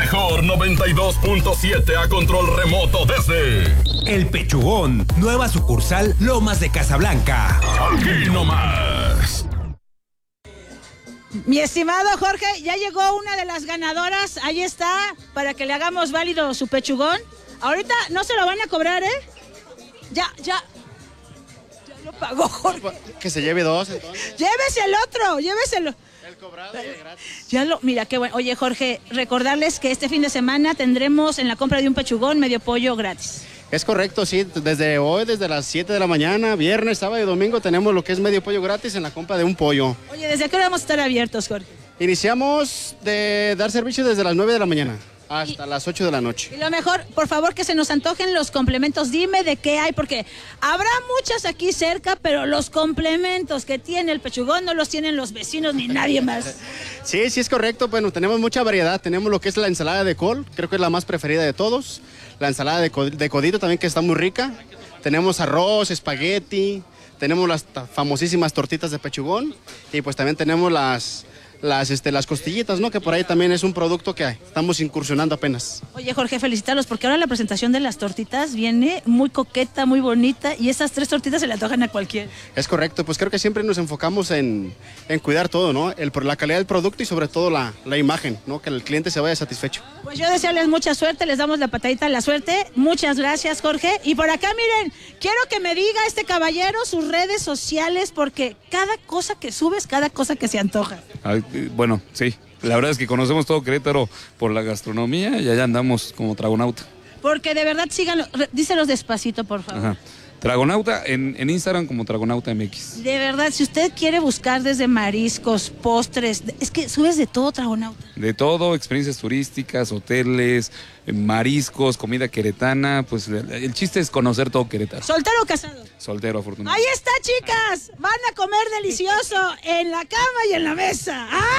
mejor 92.7 a control remoto desde El Pechugón, nueva sucursal Lomas de Casablanca. Aquí nomás. Mi estimado Jorge, ya llegó una de las ganadoras. Ahí está, para que le hagamos válido su pechugón. Ahorita no se lo van a cobrar, ¿eh? Ya lo pagó, Jorge. Que se lleve dos, entonces. Llévese el otro, lléveselo. El cobrado y el gratis. Mira, qué bueno. Oye, Jorge, recordarles que este fin de semana tendremos en la compra de un pechugón medio pollo gratis. Es correcto, sí. Desde hoy, desde las 7 de la mañana, viernes, sábado y domingo, tenemos lo que es medio pollo gratis en la compra de un pollo. Oye, ¿desde qué hora vamos a estar abiertos, Jorge? Iniciamos de dar servicio desde las 9 de la mañana hasta las 8 de la noche. Y lo mejor, por favor, que se nos antojen los complementos. Dime de qué hay, porque habrá muchas aquí cerca, pero los complementos que tiene el pechugón no los tienen los vecinos ni nadie más. Sí, es correcto. Bueno, tenemos mucha variedad. Tenemos lo que es la ensalada de col, creo que es la más preferida de todos. La ensalada de codito también, que está muy rica. Tenemos arroz, espagueti, tenemos las famosísimas tortitas de pechugón y pues también tenemos las costillitas, ¿no? Que por ahí también es un producto que estamos incursionando apenas. Oye, Jorge, felicitarlos porque ahora la presentación de las tortitas viene muy coqueta, muy bonita y esas 3 tortitas se le antojan a cualquiera. Es correcto, pues creo que siempre nos enfocamos en cuidar todo, ¿no? La calidad del producto y sobre todo la imagen, ¿no? Que el cliente se vaya satisfecho. Pues yo desearles mucha suerte, les damos la patadita a la suerte. Muchas gracias, Jorge. Y por acá, miren, quiero que me diga este caballero sus redes sociales porque cada cosa que subes, cada cosa que se antoja. Bueno, sí, la verdad es que conocemos todo Querétaro por la gastronomía y allá andamos como Tragonauta. Porque de verdad síganlo, díselos despacito, por favor. Ajá. Tragonauta en Instagram como Tragonauta MX. De verdad, si usted quiere buscar desde mariscos, postres, es que subes de todo, Tragonauta. De todo, experiencias turísticas, hoteles, mariscos, comida queretana, pues el chiste es conocer todo Querétaro. ¿Soltero o casado? Soltero, afortunadamente. Ahí está, chicas, van a comer delicioso en la cama y en la mesa. ¿Ah?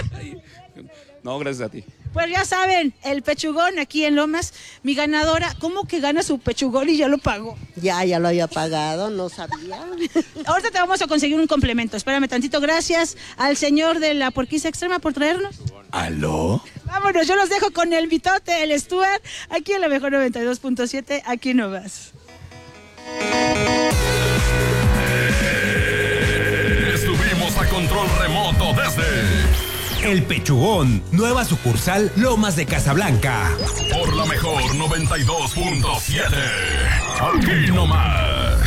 No, gracias a ti. Pues ya saben, el pechugón aquí en Lomas, mi ganadora, ¿cómo que gana su pechugón y ya lo pagó? Ya lo había pagado, no sabía. Ahorita te vamos a conseguir un complemento, espérame tantito, gracias al señor de la Porquisa Extrema por traernos. ¿Aló? Vámonos, yo los dejo con el mitote, el Stuart, aquí en la mejor 92.7, aquí nomás. Estuvimos a control remoto desde El Pechugón, nueva sucursal Lomas de Casablanca. por la mejor 92.7. Aquí nomás.